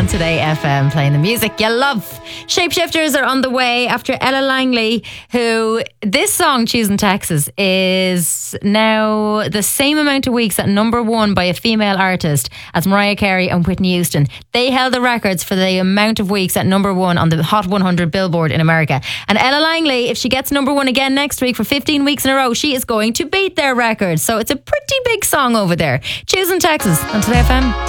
Today FM, playing the music you love. Shapeshifters are on the way after Ella Langley, who this song, Choosing Texas, is now the same amount of weeks at number one by a female artist as Mariah Carey and Whitney Houston. They held the records for the amount of weeks at number one on the Hot 100 Billboard in America. And Ella Langley, if she gets number one again next week for 15 weeks in a row, she is going to beat their record. So it's a pretty big song over there. Choosing Texas on Today FM.